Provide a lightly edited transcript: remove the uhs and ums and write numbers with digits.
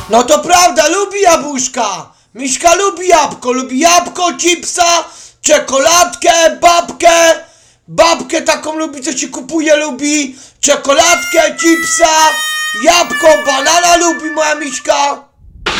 No to prawda, lubi jabłuszka. Miśka lubi jabłko, chipsa, czekoladkę, babkę taką lubi, co się kupuje, lubi czekoladkę, chipsa, jabłko, banana lubi moja Miśka.